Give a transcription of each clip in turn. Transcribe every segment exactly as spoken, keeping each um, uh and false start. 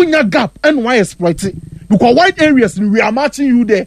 unya gap and why exploit it because wide areas we are matching you there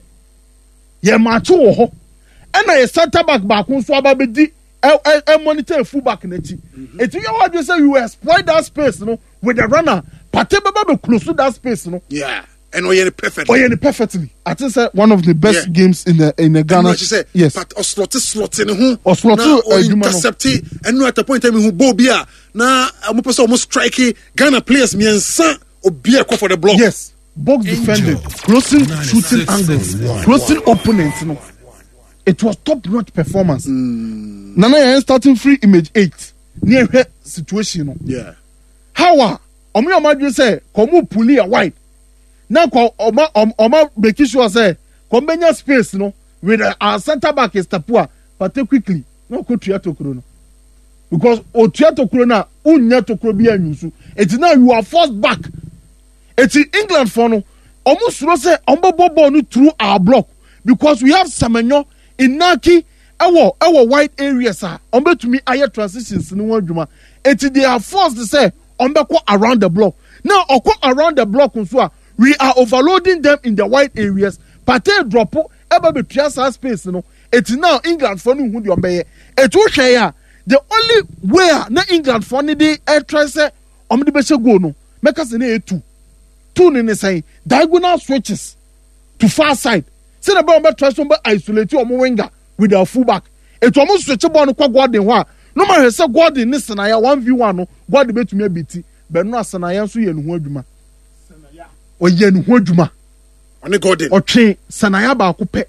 ye match wo ho and a center back back so ababedi e monitor full back na chi it you what you say you exploit that space no with the runner pate baba be close to that space no yeah and oye perfectly oye perfectly I think say one of the best yeah. games in the in the Ghana say, yes but oslot slot in who oslot intercept and no at the point time who bobia na mo person almost strike Ghana players miensa obi e for the block yes box defending closing shooting angles closing opponents no it was top notch performance mm. Nana starting free image eight near her situation no yeah how are omo omo say come pull a wide now oma oma make sure say come benya space no with uh, our center back is Tapua but take quickly no go to Yatokro no because o Yatokro na unya Tokro bi anyusu it now you are forced back it's England for no almost say ombo ball no through our block because we have Semenyo Inaki ewo ewo wide areas ah ombe to me aye transitions no adwuma it they are forced to say ombe ko around the block now oko around the block nso we are overloading them in the wide areas pate drop eba betua sa space no it now England for no hu de ombe it wo hwe ya the only way na England for ni dey try say omde be she go no make us na etu two ni say diagonal switches to far side say the ball be try so be isolate omo winger with their fullback it omo switch ball no kwa Gordon ho a no ma say Gordon ni Senaya one v one no Gordon betumi abiti be no Senaya so ye no ho adwuma Senaya o ye no ho adwuma oni Gordon o twe Senaya ba ko pe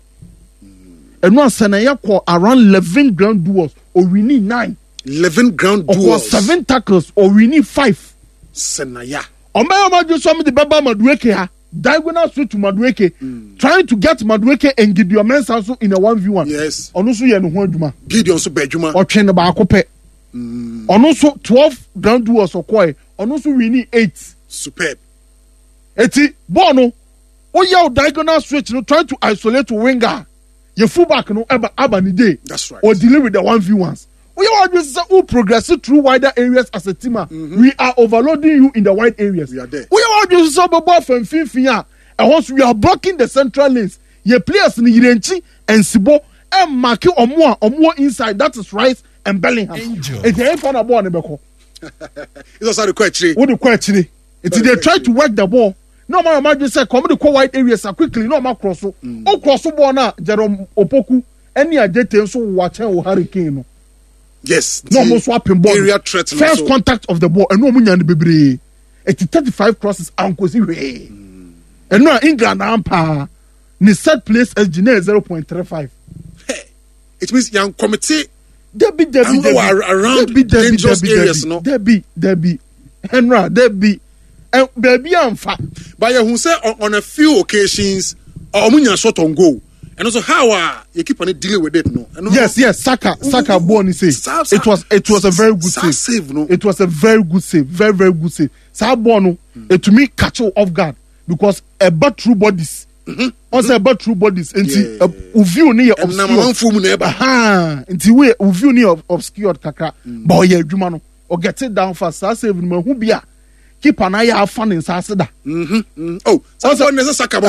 eno Senaya ko around eleven ground duels or we need nine eleven ground duels or seven tackles or we need five Senaya o me o ma ju so me the baba Madueke ha diagonal switch to Madueke mm. trying to get Madueke and Gideon Mensah so in a one v one yes ono so ye no ho adwuma Gideon so ba adwuma o twe ne ba ko pe ono so twelve ground duels okoi ono so we need eight superb eti ball no o ye diagonal switch no trying to isolate winger your fullback no eba aba ni day that's right or dealing with the one v ones we are just who progress through wider areas as a team mm-hmm. we are overloading you in the wide areas we are there we are just so ball from finfin and once we are blocking the central lanes your players ni Yirenchi and Sibo and marking omo omo inside that is Rice and Bellingham it ain't for the ball ne beko it's also the question what the question it they try to work the ball no man imagine say come the wide areas quickly no man cross so o cross ball na Jerome Opoku any agete so watch o Hurricane no yes no more swapping ball area threat first so. Contact of the ball and no munya bebre it thirty-five crosses anko si we and no England ampa ni set place as Gene zero point three five hey it means young committee there be there be around be dangerous areas no there be there be Henry there be and baby amfa but you say on, on a few occasions omunya shot on goal. And also, how uh, you keep on dealing with it, no? And yes, yes, Saka, Saka, born say it was, it was a very good save. save no? It was a very good save, very, very good save. Saka born, mm. it to me catch you off guard because a but true bodies, mm-hmm. also a but true bodies, and see, uview near obscured. Aha, and see we uview near obscured kaka. Boy, yeah, Jumano, or get it down fast. I save me who be a. Keep an eye have fun in Sasada. Mm-hmm. Oh, also there's a Saka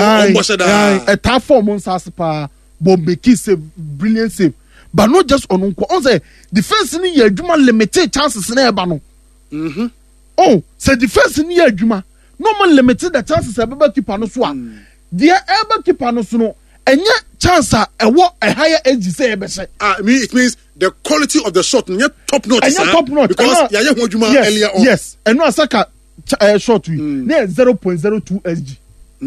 a tough form on Saspa, Bombeki save, brilliant save. But not just on Uncle. On the defense in the Juma limited chances in Ebano. Mm-hmm. Oh, say defense in the Juma. No man limited the chances of ever keep on swan. Dear ever keep on no, and yet chance a what a higher edge say. I mean, it means the quality of the shot, and yet top notch. And yet top notch. Because Yaya Juma earlier on. Yes, and no Saka. Uh, short we near zero point zero two S G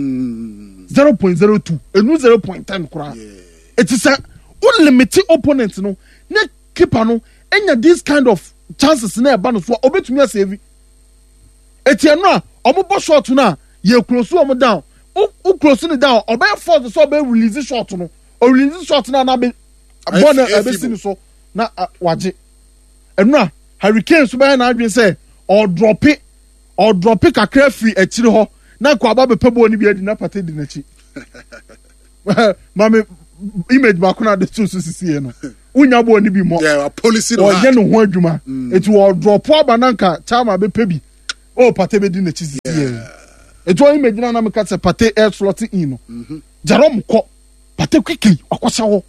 zero point zero two and no zero point ten kura. It is a unlimited opponent no ne keeper no enya this kind of chances na eba no so obetumi save etia no a omo bo short na ye close omo down o close ni down obey force so obey release shot no o release shot na na be ball na ebe sin so na waje eno a Hurricane so be na adwen say or drop it or drop it kakra free akiri ho na kwa ba be pebo ni bi adi na pate di na chi mame image ba ko na de so so sisi no unya bo ni bi mo yeah policy no o ye no ho adwuma it will drop aba na nka chama be pebi o pate be di na chi sisi It was imagine na me ka say Partey air slot in no. Mhm. Jerome ko Partey quickly akwasa ho.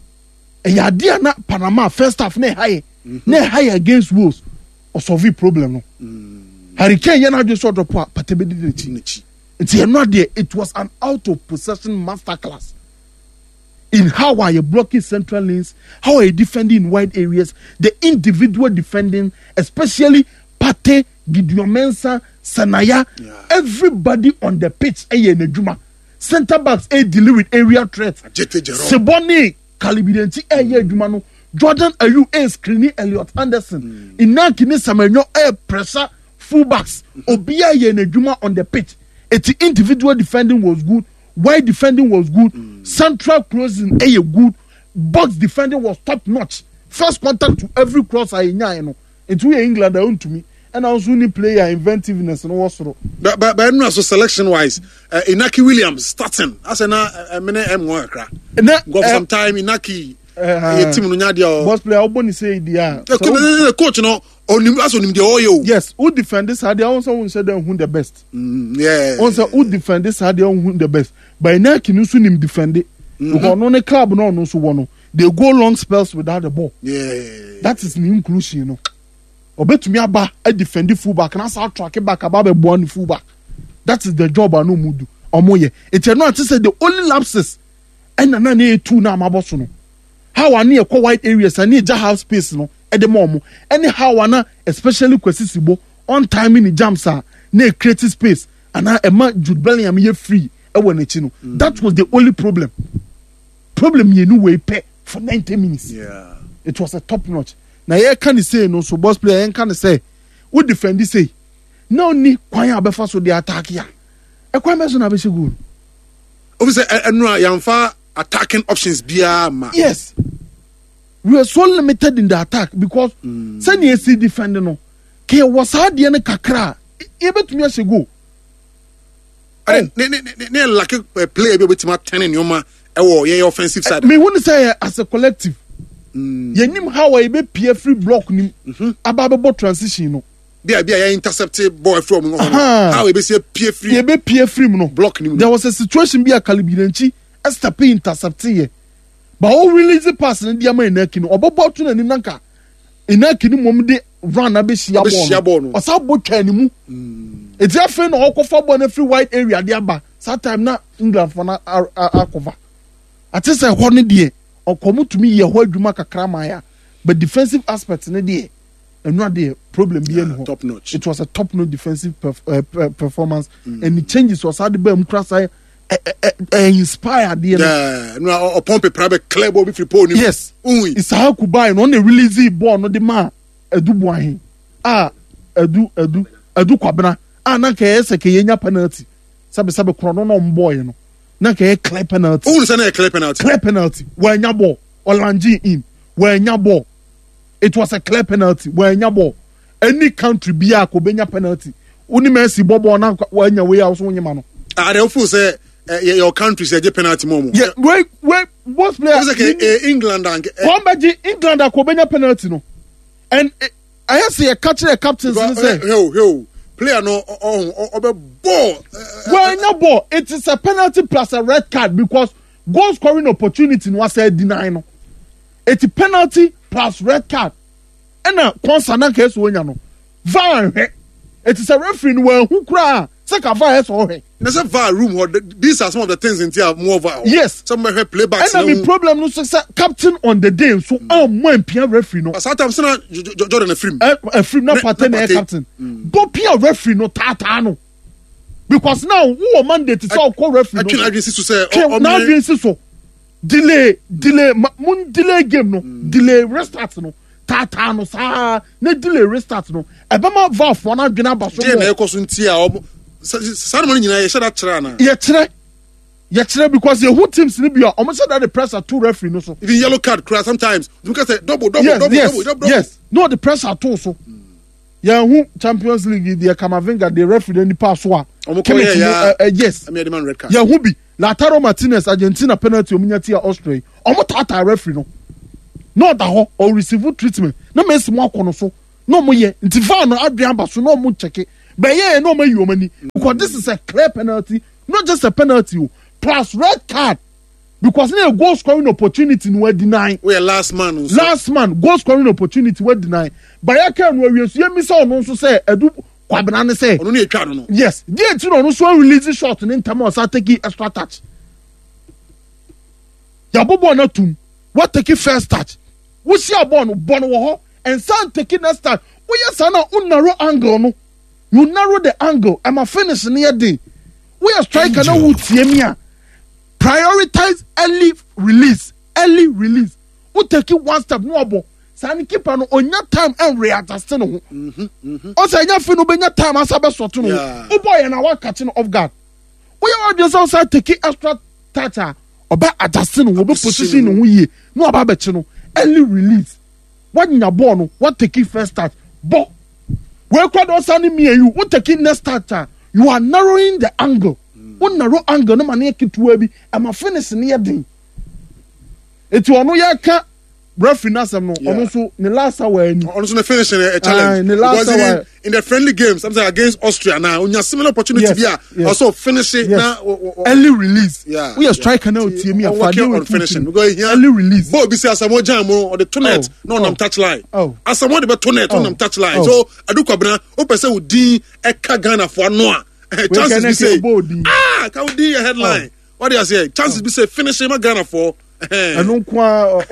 E ya dia na Panama first half na high. Na high against Wolves. O solve problem no. Mm. Hurricane yana just sort of Partey be did it. It's not there. It was an out of possession masterclass in how are you blocking central lanes, how are you defending in wide areas, the individual defending, especially Partey, Gideon Mensah, Sanaya, yeah. Everybody on the pitch. Centre backs a deal with area threats. Seboni Kalibidenti a Jumano, Jordan Ayew a screening Elliot Anderson. In Nakini Samenyo a pressure fullbacks. Obia Yenejuma on the pitch. Its individual defending was good, wide defending was good, mm. Central closing a good, box defending was top notch. First contact to every cross I know. Into England own to me, and I also need player inventiveness and also. But but but no, so selection wise, uh, Inaki Williams starting as an a minute M one crack. Go for some time Inaki. Uh, team no boss player Oboni say dia. The coach no onim as onim the oyo. Yes, who defend this had also who said who the best. Mm, yeah. Also who defend this had who the best. By now kinu so nim defend it. Because no ne club no no so one. They go long spells without the ball. Yeah. That is the inclusion, you know. Obetumi aba a defend the fullback and asa track back about the born fullback. That is the job I no mudu. Omoye. It's not to say the only lapses and na na two na maboso no. How I need a wide areas, I need to have space no at the moment. Anyhow, I especially Kwesi on time in the jams are near creative space, and I am Jude Bellingham here free. Mm. That was the only problem. Problem you know we pay for ninety minutes. Yeah, it was a top notch. Now here can you say no? So boss player can say, who defend this say? No ni kwanya abefa so the attack ya. E kwa meso na be good. Obviously, enu yamfa attacking options bia ma. Yes. We are so limited in the attack because mm. Send you see defending no. Ke was hard yen kakra. E betumi ase go. Ne ne ne ne like play be betima ten in yoma e wo ye offensive side. Me won say as a collective. Mm. Ye nim how we be peer free block nim. Mhm. Ababebo transition no. Bia bia ya intercepted ball from how we be say peer free. Ye be peer free no. Block nim. There was a situation be a Kalibirenchi Esther P intercepted. But all release the pass in the American or Bobo to the Nanka. In that kinu mom de run a bit Shiabon or South Botanimu. It's a friend or cover one every white area, the Abba. Sometime not England for our cover. I just say one day or come to me, your whole Jumaka Kramaya. But defensive aspects in the day and not the problem being yeah, top notch. It was a top notch defensive perf- uh, performance, mm. and the changes was how the Bem Cross I. Uh, uh, uh, inspired the yeah no or pump a private club or if you pony yes Ui. It's how could buy no the release ball no the man edu boahin ah edu edu edu kwabena ah na ka yesa ke yenya penalty sabe sabe krono no boy no na ka clear penalty who say na clear penalty clear penalty when nya ball olanji in when nya ball it was a clear penalty when nya ball any country bia ko benya penalty uni Messi bobo na when nya we also nya no ah they feel say Uh, your country say je penalty momo. Yeah, wait, wait, both players. Like, uh, England and one uh, England are Kobenya penalty no, and uh, I see a catcher a captain say, "Yo, yo, player no on on the ball." Well, no ball. It is a penalty plus a red card because goal scoring opportunity was a deny no. It's a penalty plus red card, and a constant case when you know. Van, it is a referee where who cry. There's a V A R room. These are some of the things in here more V A R. Yes. Some of playbacks. And I mean, problem no say captain on the day. So I'm one P R referee no. Sometimes na Jordan a film. A film na pattern a captain. But P R referee no tata no. Because now who mandate is all call referee. I can agree to say. Now agree so. Delay, delay, mun delay game no. Delay restart no. Tata no sa. Ne delay restart no. Ebema V A R for na dwena ba so. Je na ekoso ntia. Ceremony nyina ye shada kira na ye kire ye kire because the whole teams ni bi o mo say that the pressure two referee no so even yellow card cry sometimes because say double double yes, double, yes, double double yes no the pressure too so mm. Yeah who Champions League the Camavinga the referee ni pass so yeah yes I mean the man red card yeah who be Lautaro Martinez Argentina penalty omunya tia Austria o mo tata referee no no da ho or receive treatment na me small kono so no mo ye nti V A R no adrian ba so no mo check But yeah, no more you money because this is a clear penalty, not just a penalty, plus red card. Because now goal scoring opportunity we deny. We are last man. Also. Last man goal scoring opportunity we deny. But I can we see me so no so say edu kwabena say. Ono ne etwa no. Yes, dey ti no so release shot in time or take extra touch. Ya bobo na tum. What take first touch? We see a ball no ball wo ho and san take next touch. We yes na un narrow angle no. You narrow the angle. I'm a finish near day. We are striker na who tie me a. Prioritize early release. Early release. We take it one step no abo. Sani keeper no onya time and readjust no. Mhm. Mhm. O say nya fi no benya time asabe soto no. O boy na wa catch no off guard. We are just outside take extra touch oba adjust no oba position no yie. No aba be chi no. Early release. What nya ball no, what take it first touch. Bo. We kwado sani me you, we take it next touch. You are narrowing the angle. One narrow angle no man keep to be am a finish near din. It will no ya ka referee na some no also the last hour any also the finish a challenge because in, in the friendly games sometimes against Austria now on your similar opportunity yes, yes. also finish it yes. now early release yeah we are striker now team me on finishing because here early release bo be say asamoah jam or the tunnel no on touch line oh asamoah the tunnel on touch line so adukwabena o person would din e ka Ghana for no chances be say ah can we do a headline what do you say chances be say finishing my Ghana for I don't qua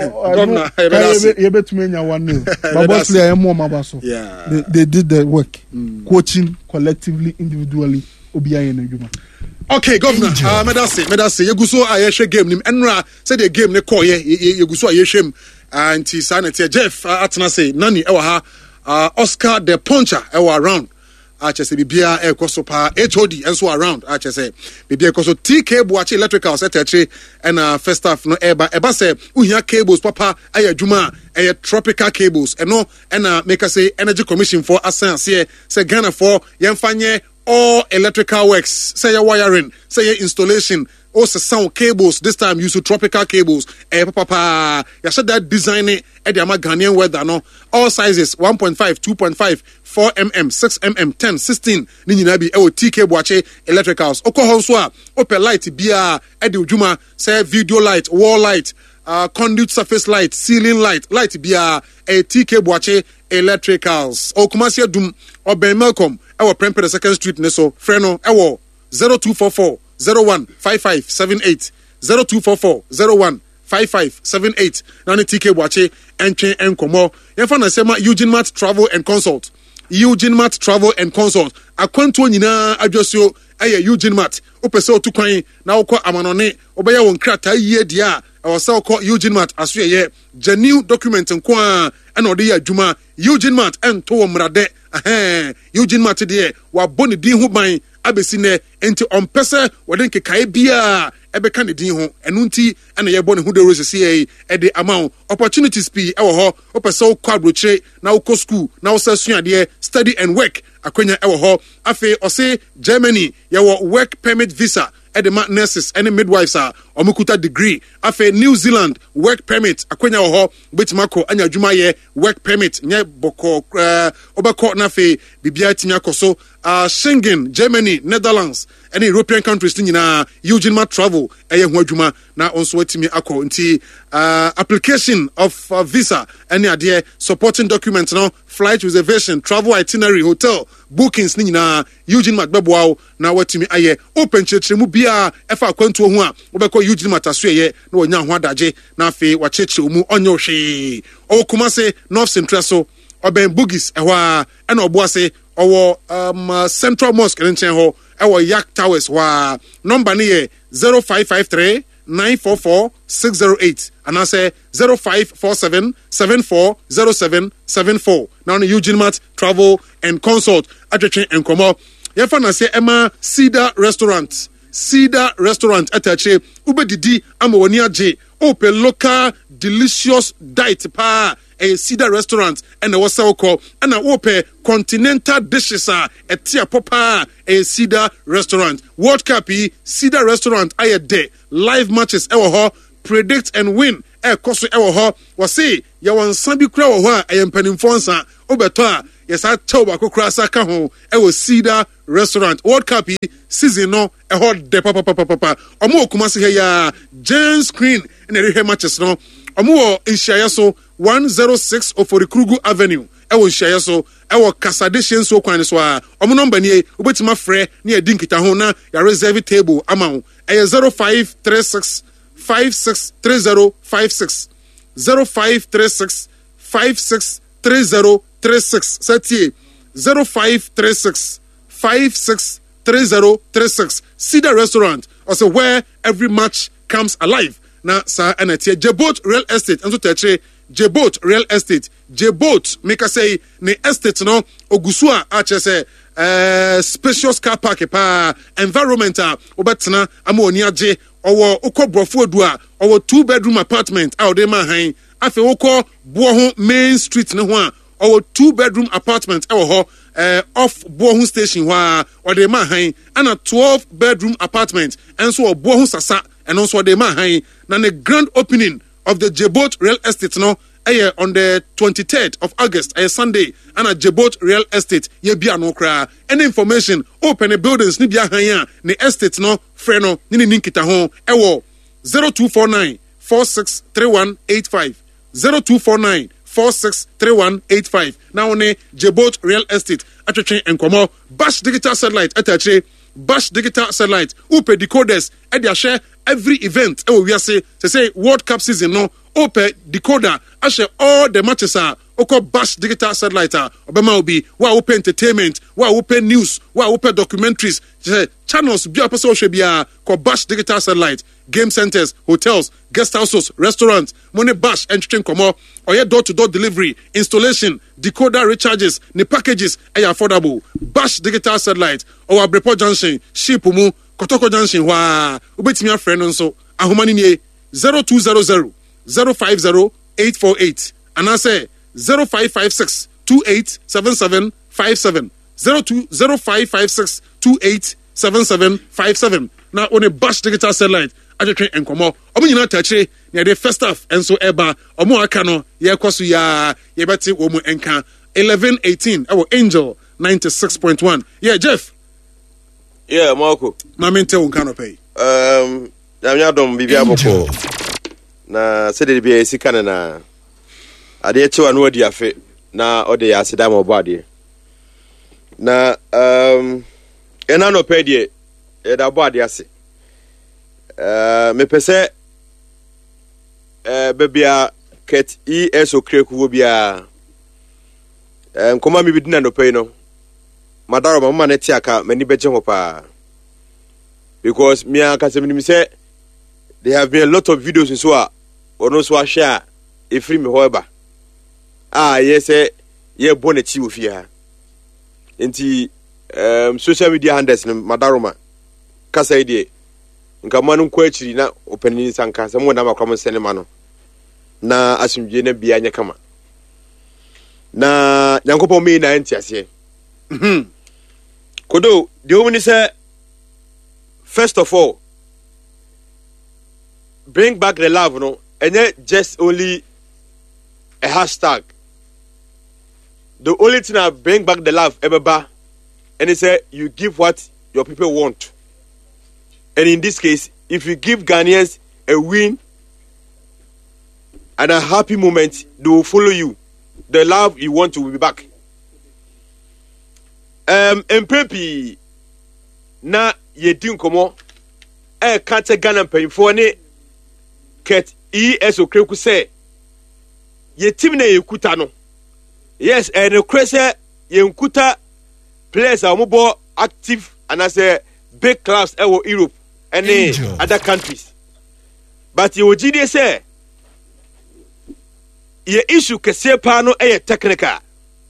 you bet me one nil. My boss player more mabaso. Yeah. They, they did the work. Mm. Coaching collectively, individually, Obiya and Juma. Okay, Governor. Uh, me da say, me da say. Yeguso ayeshe game nim. Enra say the game ne call ye. Yeguso ayeshem. And ti sanete Jeff atna say nani ewa ha Oscar the Puncher ewa around. Ache se bibia e koso pa H O D enso around ache se bibia koso T K Buachi electrical set ache and uh, first half no eba eba se uhia cables papa aya adwuma e tropical cables eno and uh, make us say energy commission for assan say say Ghana for yemfanye all electrical works say your wiring say your installation also sound cables this time use tropical cables eh papa ya said that design e dey ama Ghanaian weather no all sizes one point five two point five four millimeters six millimeters ten sixteen ni nyina bi e o T K Buachi electricals okoho so a open light bia e dey odwuma say video light wall light uh, conduit surface light ceiling light light bia e T K Buachi electricals o kumasi adum oben Malcolm e wo Prempeh the second street ne so frɛ no e wo zero two four four zero one five five seven eight zero two four four zero one five five seven eight Nani T K Buachi entwe enkomo yefa na sema Eugene Mart Travel and Consult Eugene Mart Travel and Consult akwanto nyina adwosio eye Eugene Mart opese otukwan na wokɔ amanone obeya won krata yie dia awose wokɔ Eugene Mart aso ye genuine document nko a na ode ya adwuma Eugene Mart ento wo mrade eh Eugene Mart de wa boni din ho ban abesi ne enti ompese wode nkekae bia ebeka ne din ho enu nti ena ye boni ho de rose see e de amount opportunities p e wo ho opese wo kwa brochire na wo school na wo sasuade study and work akwanya e wo ho afi ose Germany ye wo work permit visa e de nurses and midwives are omukuta degree afi New Zealand work permit akwanya wo ho betimako anya adwuma ye work permit nye boko uh, obako na afi bibia timia koso uh, Schengen Germany Netherlands and European countries nyina Eugene Mart Travel eye ho adwuma na onso atimi akọ nti uh, application of uh, visa and ade supporting documents no flight reservation travel itinerary hotel bookings nyina Eugene Mart beboawo na watimi aye open chechemu bia efa akwantu ho a obekọ Eugene Mart asoye na wonya ho adaje na afi wacheche mu onye ohwe o Kumase North Central so oben bugis ehwa na oboase owo um, uh, Central Mosque in nchen ho ewo Yak Towers wa number ni ye zero five five three nine four four six zero eight and I say zero five four seven seven four zero seven seven four now on Eugene Mart Travel and Consult atwetwe enkomo yefa na say Emma Cedar Restaurant Cedar Restaurant atache ubedidi amawoni age open local delicious diet pa a Cedar Restaurant and a wasa oko and a ope continental dishes are a tia popa a Cedar Restaurant World Cup Cedar Restaurant aye day live matches ewo ho predict and win e koso ewo ho wase ya wansan bi kura wo ho a e mpanimfo nsa obeto a yes I tell bako kra saka ho e wo Cedar Restaurant World Cup season no e hot de papa papa papa omo Kumasi he ya Gen Screen na re matches no omo wo nhia so one oh six Oforikrugu Avenue e wo nhia so e wo Kasadeshen so kwan so a omo number ni obetima frɛ na e din kita ho na ya reserve table ama ho e zero five three six five six three zero five six zero five three six five six three zero three six Sati zero five three six five six three zero three six Cedar Restaurant also where every match comes alive. Na sa enetie Jeboat Real Estate and so teche Jeboat Real Estate Jeboat make us say ne estate no ogusua ache say uh, spacious car park pa environmental obetena ama oni age owo ukobrofo odua owo two bedroom apartment out dey man han afi woko Boho main street ne ho a owo two bedroom apartment e wo ho uh, off Boho station wa o dey man han ana twelve bedroom apartment enso Boho sasa and also the man na the grand opening of the Jeboat Real Estate no eh on the twenty-third of August eh Sunday and at Jeboat Real Estate ye bia no kra any information open the buildings ni bia han ni estate no frɛ no ni ni nkita ho ewo zero two four nine four six three one eight five zero two four nine four six three one eight five now on Jeboat Real Estate atwetwe enkomo Bash Digital Satellite atache Bash Digital Satellite upe decoders e dia share every event e we say say World Cup season no upe decoder a share all the matches are oko Bash Digital Satellite obema obi wa open entertainment wa open news wa open documentaries channels bi apeso hwe bia ko Bash Digital Satellite game centers hotels guest houses restaurants money Bash entertain komo oye door to door delivery installation decoder recharges ni packages e affordable Bash Digital Satellite or Abrepo Junction Shipumu Kotoko Junction wa ubetimi afre no nso ahomani nie zero two zero zero zero five zero eight four eight and I say zero five five six two eight seven seven five seven zero two zero five five six two eight seven seven five seven na on a Bash Digital Satellite atwetwe enkomo omo nyina tachire na de first half enso eba omo aka no ye kwaso ya ye beti wo mu enka eleven eighteen ewo Angel ninety-six point one yeah Jeff yeah Marco na mente won kan pay um na nya dom bibia boko na se de bia esika na ade chewa no odi afe na ode ya asida mo bo ade na um ena no pay de e da bo ade ase Uh, me pese uh, bebia ket E S O kreku bia um, koma mi bidina no pay no madaro mama neti aka mani beje ho pa because me aka se me say there have been a lot of videos so a ono so a share e free me hoeba ah yes eh ye bonechi ofia enti um, social media handles no madaro ma kasa ide nka manu kwa chiri na opening sanka se mo na makwa senema no na asumdie na bia nya kama na nyankopɔ me na entiase mhm kodo the woman say first of all bring back the love no and just only a hashtag the only thing that bring back the love ebeba and it say you give what your people want. And in this case, if you give Ghanaians a win and a happy moment, they will follow you. The love you want to will be back. Um, Mpepi na yedin komo e kante Ghana mpanyimfo ne ket E S O kreku se ye team na yekuta no. Yes, and the crese yenkuta players are more active and as a big clubs e wo Europe and other countries. But you would say your issue kese pano e technical.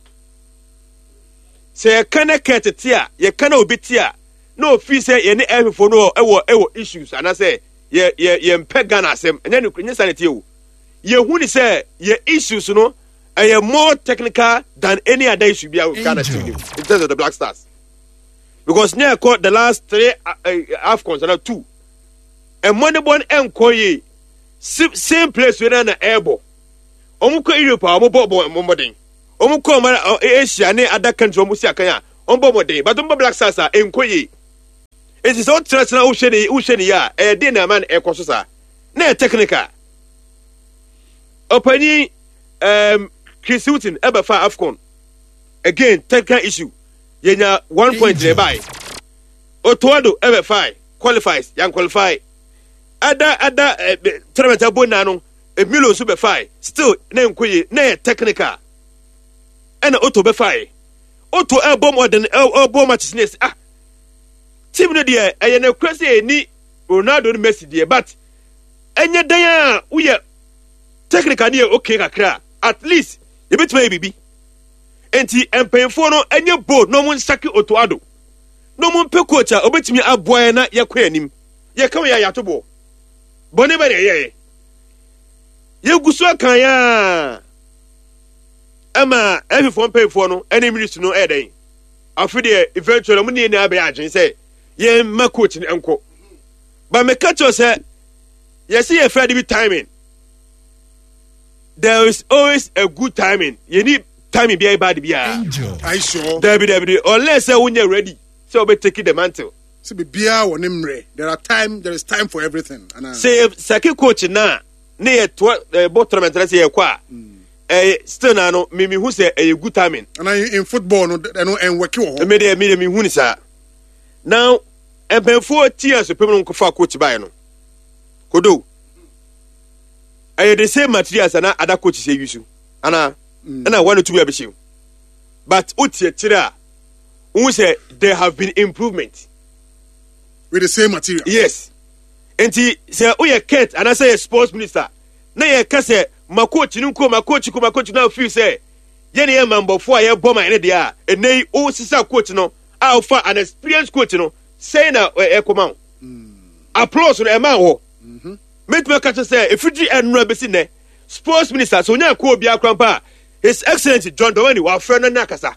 Say can a cat tia, ye can obitia. No fee say any every for no ewo ewo issues and I say ye ye ye mpegana sem and then you can sanity you. Ye who say your issues no are more technical than any other issue be Ghana team in terms of the Black Stars. Because near caught the last three uh, uh, AFCONs and two. And money born and koye same place with an airball. Omuko Europe, Omo Bobo and Mombading. omu ko ma Asia ne other country omu si akanya ombo mode but ombo Black Stars a enkoye enti so trasna wo hwe ne wo hwe ne ya e de na man e koso sa na technical opani um Chris Hilton eba fa Afcon again technical issue yenya one point nearby Otoado eba five qualifies yan qualify ada ada tournament abona no Emilio so be five still na enkoye na technical ena Oto be five Oto elbow more than elbow matches ah team no dey eye na kwese ni Ronaldo ni Messi dey but enye dan a uye technical ni okay kakra at least you bit me bibi enti empenfo no enye bold no mun saki Otoado no mun pe coach a obetimi aboa na yakwa anim ye kan ya yatobo bone be ye ye guso kan ya ama every phone pay for no any ministry no eden afide eventually mun ni na be agin say ye ma coach ni enko but me catch you say you see a Friday timing there is always a good timing you need timing be bad be I sure there be there be unless say when you ready so be taking the mantle so be bia wonemre there are time there is time for everything and say second coach na na ye to both tournament na say ye kwa eh still na no me me hu say a good timing and in football no no en work wo me dey me me hu ni sa now empenfo tears pe no fa coach by no kodo I the same materials and other coaches say use ana and I want to be able but utie tira who say there have been improvement with the same material yes enti say oye Kent and I say sports minister na ye ka say ma coach ni ko ma coach ko ma coach na feel say ye ne mambofo a ye bom ene de a enei o sisa coach no alpha an experienced coach no say na e come applause no e ma ho mhm met me catch say if you enro be si ne sports minister so nya ko obi akrampa his excellency John Dawani wa friend na nakasa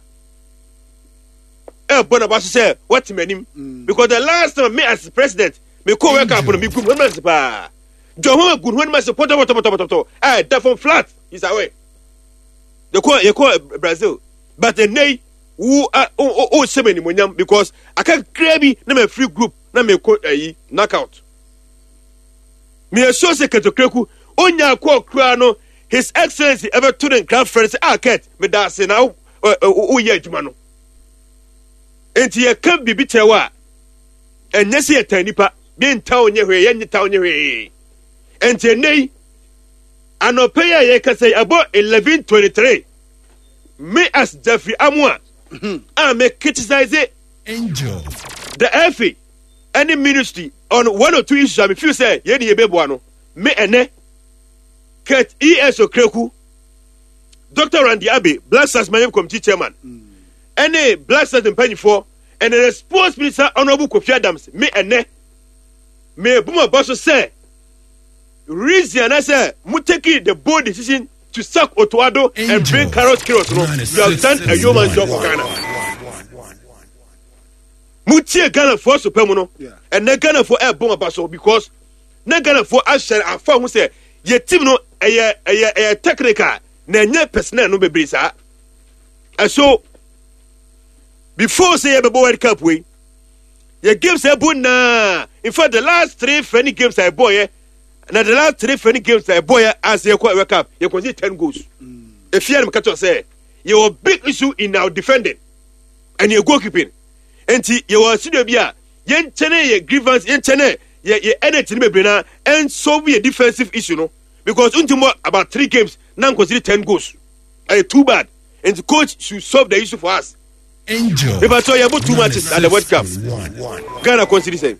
eh bona ba say what menim because the last time me as president me ko work up no me group members pa John good when me support to to to to eh that from flat is away the ko you call Brazil but the nay who uh, oh oh seven monyam because I can grab na me free group na me ko eh knockout me so se ketokreku onya ko kra no his excellency ever to the grand friends ah ket me da se na o ye adwuma no enti ye kan bibi tewa enye se etanipa bi nta onye hwe ye nta onye hwe enti enei anope ya ye ka say about eleven twenty-three me as Jeffrey Amwa I me criticize it angel the F A any ministry on one or two issues I feel say ye ni ebebo ano me ene Ket E S Okreku Doctor Randy Abe Black Stars Management Committee chairman any Black Stars company for and the sports minister honorable Kofi Adams me ene me buma boss say reason I say mu take the bold decision to sack Otoado and bring Carlos Kiros no you have done a human job for Ghana mu tie Ghana for supremo no and the Ghana for air buma boss because na Ghana for ashare afa hu say ye team no eye eye eye technical na nye personal no bebre sa so before say ye be World Cup we ye games e bu na in fact the last three friendly games I boy na the last three friendly games I boy as ye World Cup ye concede ten goals if you am catch say you a big issue in our defending and your goalkeeping enti you was studio bia ye nchene ye grievance ye nchene ye ye energy ni bebre na and solve a defensive issue no because until about three games now consider ten goals uh, too bad and the coach should solve the issue for us angel if I saw you about two matches at the World Cup Ghana consider same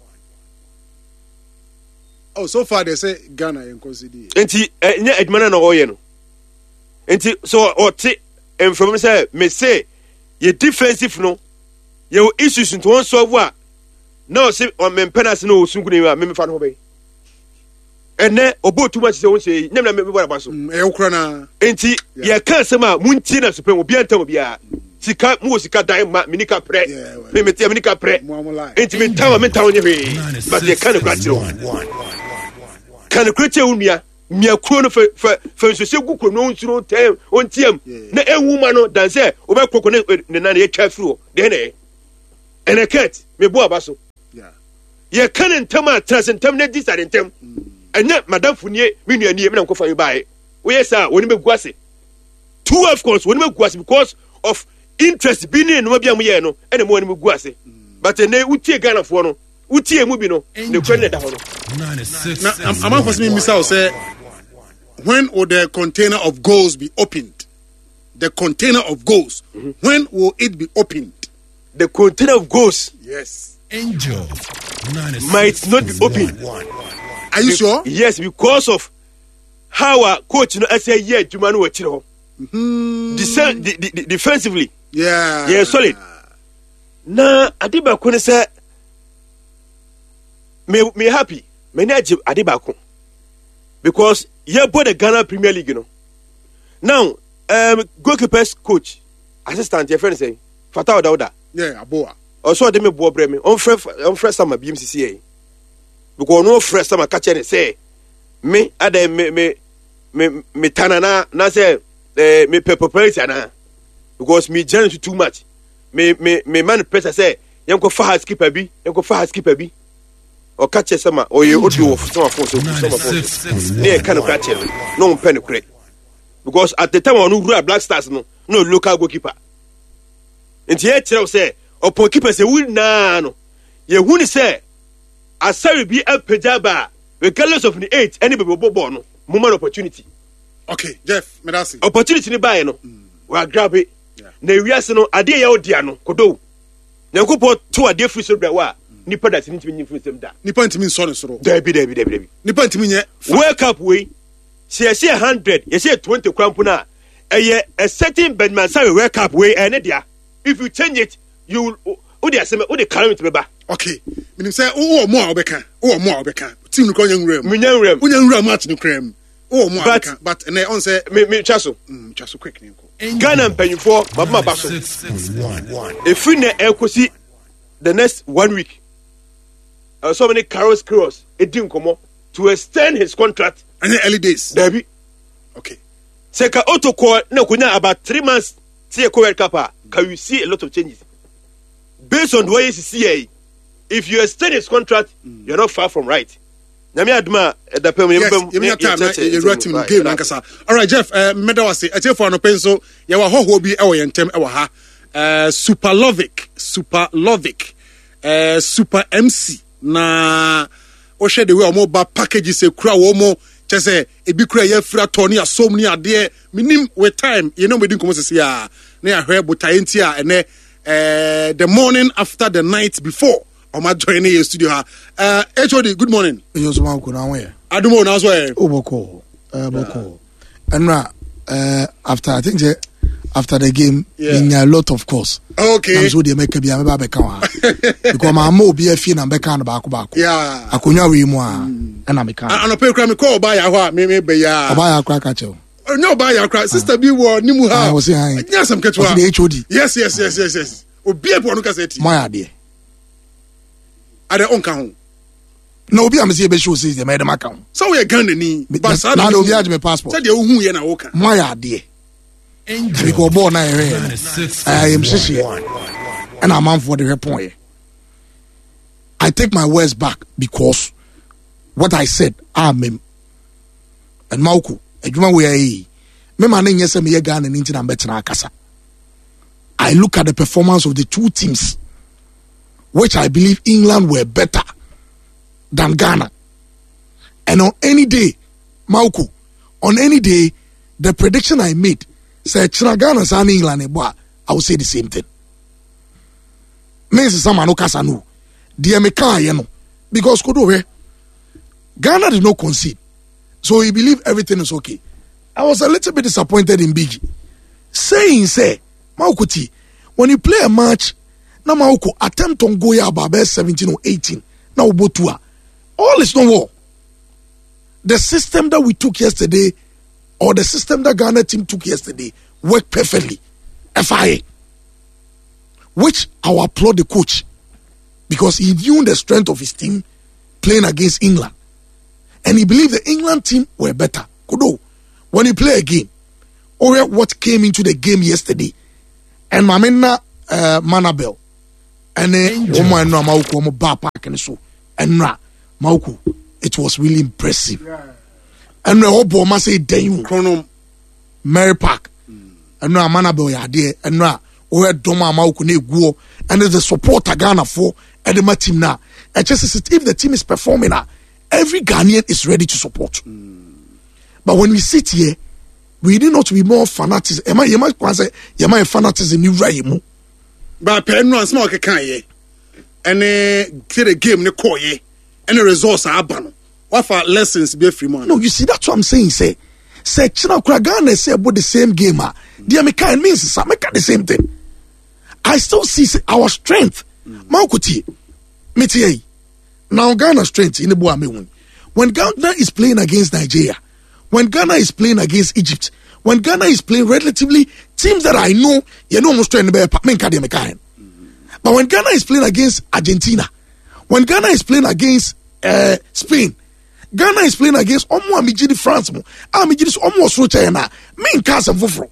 oh so far they say Ghana in consider enti nya admana na oye no enti so o ti information say me say ye defensive no ye issues to one solve wa no say on men penalty no sunku ni me fa no be ene obo too much say won say nyam na me bora baso e ukra na enti ye kan say ma munti na supreme obi antam obi a sika mu sika dan ma minika pre me me tie minika pre enti me tawa me tawo nye hwe but ye kan kwa tiro kan kreche unua miakuro no fe fe fe so se gukuro no nsuro tem ontiam na ewuma no dan se obekoko ne ne na ye twa firi o de ne ene ket me bo abaso yeah ye kan ntem a transentem na disare ntem enya madam funie me nuani me na nkofa yi bae we yes ah woni meguase two of course woni meguase because of interest bi ne no bia mo ye no ene mo woni meguase but ne utie Ghana fo no utie mu bi no ne kwene da ho no na am am me misal say when will the container of goals be opened? The container of goals. Mm-hmm. When will it be opened? The container of goals. Yes. Angel might not be opened. Are you be- sure? Yes, because of how our coach, you know, I say, yeah, Jumanu Wachiro. Desen- de- de- de- defensively. Yeah. Yeah, solid. Na Adiba Kone say, me me happy. Me na Adiba Kone. Because you bought the Ghana Premier League, you know. Now, um, goalkeeper's coach, assistant, your friend saying, Fatah Dauda. Yeah, Aboa. Also, they may bob me on fresh on fresh summer B M C C A. Because no fresh summer catch and say, me, I me me me me tanana, na say, eh, me preparation na. Because me generate too much. Me me me man pressure say, yanko fast skipper bi, yanko fast skipper bi. Or catch summer, or you would do some of us, some of us. Near kind of catch no penny crate. Because at the time on who Black Stars no no local goalkeeper. And here tell say, or keeper say we na no. Ye who say, I say be a pejaba, regardless of the age, anybody will born no moment opportunity. Okay, Jeff, me that's it. Opportunity ni buy no. We grab it. Na wiase no ade ya odia no kodo. Na kopo to ade free so bra wa. Nipa that need to be free them da. Nipa ntimi nso ne soro. Debi debi debi debi. Nipa ntimi nye. Wake up we. Say say one hundred, you say twenty krampo na. Eh a certain Benman say wake up we eh ne dia. If you change it, you o dey say o dey carry it beba. Okay. Meaning say o mo a obeka. O mo a obeka. Team no kwanya nwura mu. Munya nwura mu. Unya nwura match no kram. O mo a obeka. But ene on say me me chaso. Mm chaso quick nko. Ghana mpanyifo mabama baso. If we na ekosi the next one week. Uh, so many carols cross Edim Komo to extend his contract. And early days. Debbie. Okay. Seka auto call no kunya about three months see a World Cup. Can you see a lot of changes? Based on the way you see, if you extend his contract, mm. you're not far from right. Nyame aduma the permanent yes, you mean time you wrote him game nankasa. All right, Jeff, uh, medawase ate for no penso ya wa hoho bi e wo yentem e wo ha. Uh, Super Lovic, Super Lovic, uh, Super M C na o share the way o mo ba packages e kura wo mo chese e bi kura ye fra toni asom ni ade minim with time you know we din komo sese ya na ya hwe botaye nti a ene uh, the morning after the night before o ma join in studio ha uh, H O D good morning yo so man ko na we adumo na so e o boko uh, boko enra uh, after I think je, after the game yeah. in a lot of course okay so dey make bia me ba be kan wa because my mo obi afie na be kan na ba ko ba ko yeah akonya we mu a na me kan anope kra me call ba ya ho a me me be ya ba ya kra ka che no ba ya kra sister bi wo ni mu ha I was saying yes am ketwa the H O D yes yes yes yes yes obi e po no ka say ti my ade ade on ka ho no obi am say be show say the me dem aka ho so we Ghana ni but sa na obi age me passport say de hu ye na wo ka my ade because born na here I am six and I'm on for the point. I take my words back because what I said, amen. And Mauku, adwuma we are me man nyese me ye Ghana ninti na betena akasa. I look at the performance of the two teams, which I believe England were better than Ghana. And on any day, Mauku, on any day, the prediction I made said China Ghana and England, I will say the same thing. Means someone who kasanu. The American, you know, because Kodo, Ghana did not concede, so he believed everything is okay. I was a little bit disappointed in Biggie, saying, "Say, Maukuti, when you play a match, na Mauku attempt on Goya about seventeen or eighteen, now Botua, all is no war. The system that we took yesterday, or the system that Ghana team took yesterday, worked perfectly. F I A, which I will applaud the coach." Because he knew the strength of his team playing against England. and he believed the England team were better. Kodo, when you play a game, or what came into the game yesterday, and Mamena uh, Manabel, and then Oma and Mauku, Omo Bar Park and so, and Ra Mauku, it was really impressive. And the Obo must say, Dane Chrono Mary Park, and now Manabel Yade, and now or Doma Mauku ne Guo, and there's the support Ghana for and the team now. And just if the team is performing now, every Ghanaian is ready to support. Mm. But when we sit here, we need not to be more fanatics. Am I? Am I? Am I fanatics in New But penno small can ye, and uh, the game ne call ye, and the results are ban. What for lessons be free man? No, you see that's what I'm saying. Say, say China Ghana say about the same game. Ah, the American means some make the same thing. I still see say, our strength. Maukuti, Metier. Now Ghana's strength in the Boameun. When Ghana is playing against Nigeria, when Ghana is playing against Egypt, when Ghana is playing relatively teams that I know, you know almost trying to be a Menkadi. But when Ghana is playing against Argentina, when Ghana is playing against uh, Spain, Ghana is playing against Omo Amijidi France, Amijidi Omo Sochayana, main cast and Fufro.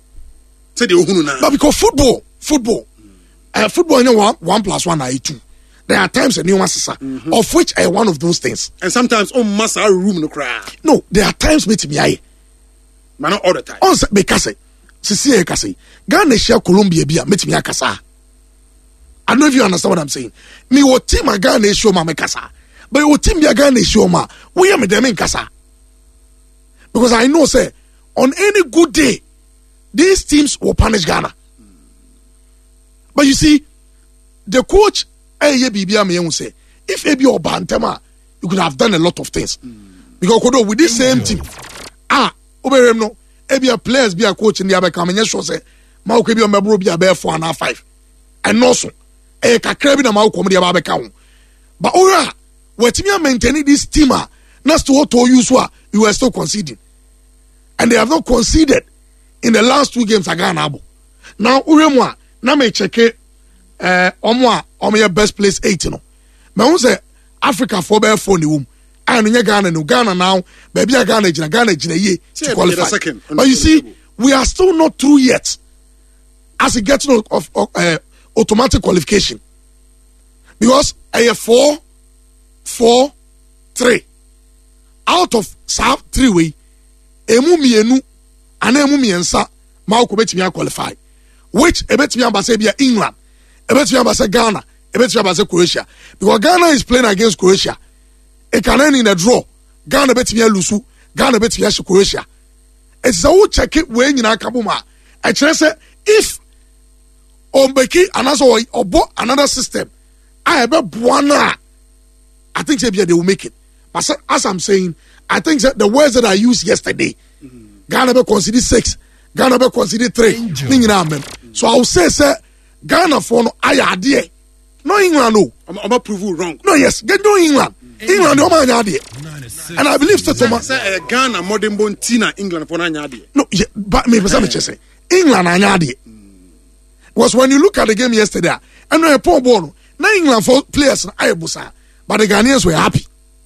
But because football, football, uh, football, you know, one, one plus one are two. There are times a new master, mm-hmm. of which I one of those things. And sometimes oh master room no cry. No, there are times with me I. Man, not all the time. On because Sisi Kasi, Ghana share Colombia bia meet me akasa. I don't know if you understand what I'm saying. Me what team a Ghana show ma me kasa, but what team bia Ghana show ma we am them in kasa. Because I know say on any good day, these teams will punish Ghana. But you see, the coach. Hey, ye bibia me you say if Ebi or Bantama, you could have done a lot of things. Mm. Because Kodo with this same team, ah, Oberem no, Ebi a players be a coach in the Abe Kamenya show say, Mauke be a mebro be a bear four and a five. And also, eh, Kakrebi na Mau comedy Abe Kaun. But ora, what me maintaining this team, that's to what to use what you are still conceding. And they have not conceded in the last two games against Abo. Now, Uremwa, na me check it. Uh, Omwa, Omwa best place eight, you know. Me say Africa for bear phone the womb. I know Ghana, no Ghana now. Baby, Ghana, Ghana, Ghana, ye to qualify. But you see, we are still not through yet. As it gets of, of uh, automatic qualification, because I have four, four, three out of South three way. Emu mienu, ane emu miensa. Mauko beti mi qualify. Which ebeti mi ambasabia England. Ebet you say Ghana, ebet you say Croatia. Because Ghana is playing against Croatia. It can end in a draw. Ghana bet you lose. Ghana bet you Croatia. It's a would check it when you are Kabuma. I say if Ombeki another or bought another system, I have a buana. I think they will make it. But as I'm saying, I think that the words that I used yesterday, mm-hmm. Ghana be consider six, Ghana be consider three. So I will say, sir. Ghana for no ayade. No England no. I'm about prove you wrong. No yes, get no England. England no man ayade. And I believe that Thomas say Ghana modern born Tina England for ayade. No, yeah, but me person me say England ayade. Was when you look at the game yesterday, and no poor ball. No England for players na ayebusa, but the Ghanaians were happy.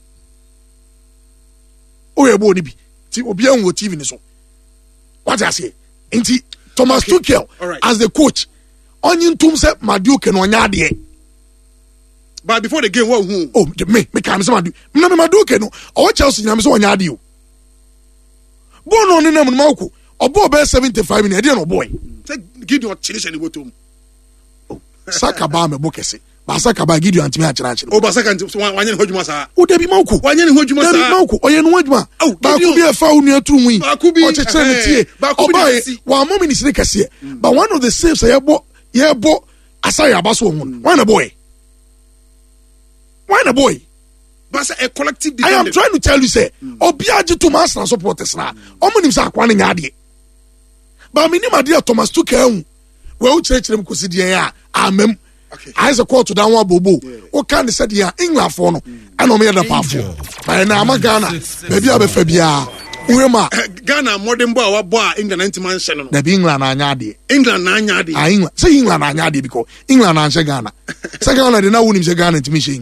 Oh yeah, boy, nibi. Ti obi an wo T V ni so. What I say? Inti Thomas okay. Tuchel right. As the coach. Onion tomb said Maduke no nyade. But before the game, what who? Oh, me, me can say Maduke. Me no Maduke no. O Chelsea na me so nyade o. Born on in am Mauku. Obo be seventy-five minutes. E no boy. Say Gideon chilish and go to. Oh, Saka ba me bokese. Ba Saka ba Gideon antimi a chira chira. Oh, ba Saka wanyen hojuma sa. O debi Mauku. Wanyen hojuma sa. Debi Mauku. Oye no hojuma. Ba ku bi e fa unu aturu mu yi. Ba ku bi. O chechire ne tie. Ba ku bi. Wa mo ministry kase. But one of the saves I bought yeah, boy, Asaya Basso. Why a boy? Why a boy? But a collective. I am trying to tell you, say, Obiaji to master and supporters now. Omonim are quaning Adi. But minima dear Thomas took him. Well, church them could see the amen. I as a call to down one bobo. What can they say, yeah, England for no, and no mere powerful. But now I'm a Ghana, maybe I'll be Fabia. Urema Ghana modern boy boy England ninety man channel. The England anyadi. England anyadi. Ah England. Say England anyadi because England and Ghana. Say Ghana they now win him say Ghana to me England.